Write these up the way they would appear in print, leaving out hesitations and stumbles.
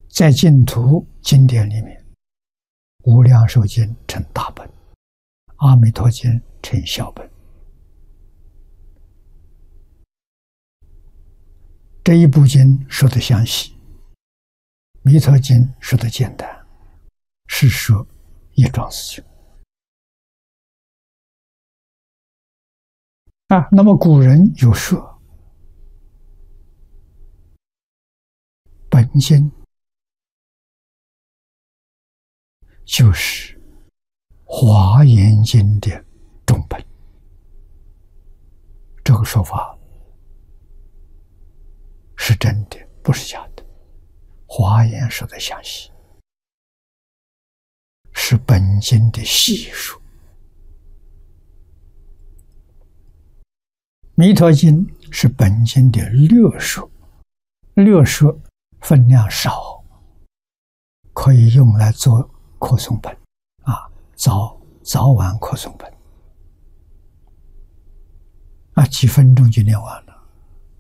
在净土经典里面，无量寿经成大本，阿弥陀经成小本。这一部经说得详细，弥陀经说得简单，是说一桩事情。那么古人有说，本经就是《华严经》的中本，这个说法是真的，不是假的。华严说的详细，是本经的细数。弥陀经是本经的略说，略说分量少，可以用来做课诵本早晚课诵本几分钟就念完了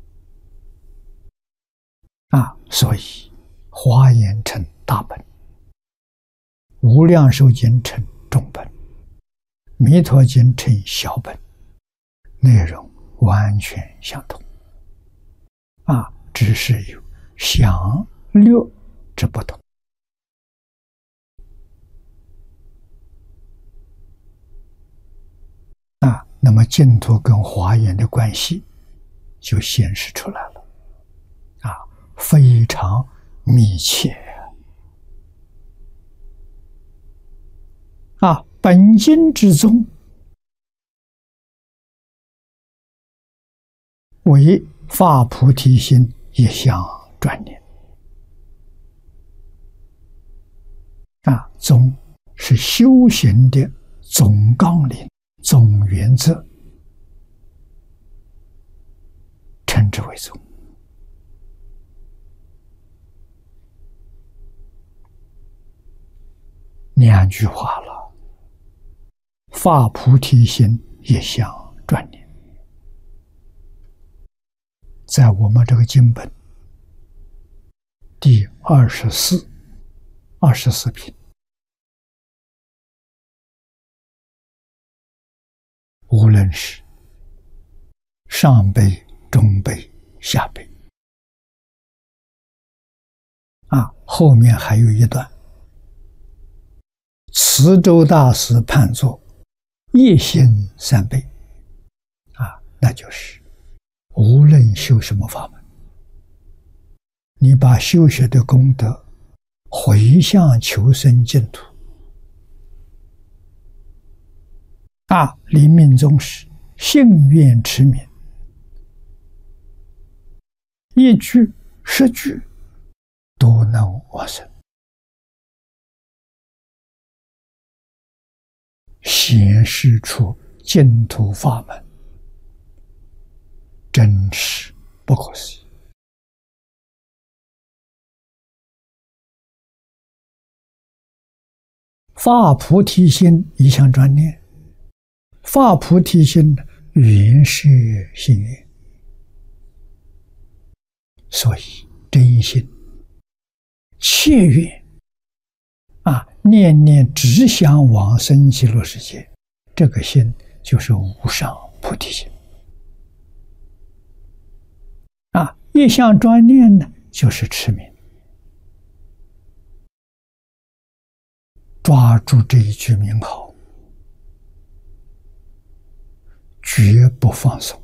所以华严成大本，无量寿经成中本，弥陀经成小本，内容完全相同只是有详略之不同那么净土跟华严的关系就显示出来了非常密切本经之宗为发菩提心一项专念宗是修行的总纲领、总原则，称之为宗。两句话了，发菩提心一项专念，在我们这个经本第24品，无论是上辈、中辈、下辈后面还有一段，慈州大师判作一心三辈那就是无论修什么法门，你把修学的功德回向求生净土临命终时信愿持名，一句十句都能往生，显示出净土法门真实不可思议。发菩提心一项专念，发菩提心原是心愿，所以真心切愿念念只想往生极乐世界，这个心就是无上菩提心一项专念呢，就是持名，抓住这一句名号，绝不放松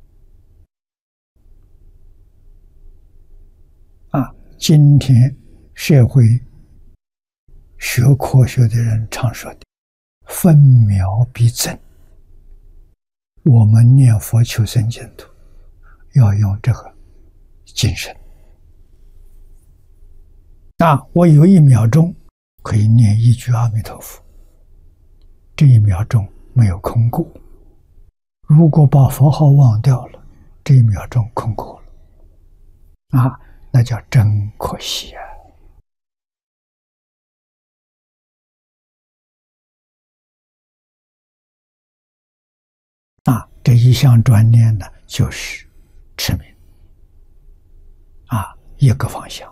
今天社会学科学的人常说的分秒必争，我们念佛求生净土要用这个精神我有1秒钟可以念一句阿弥陀佛，这1秒钟没有空过，如果把佛号忘掉了，这1秒钟空过了那叫真可惜这一项专念呢，就是持名一个方向。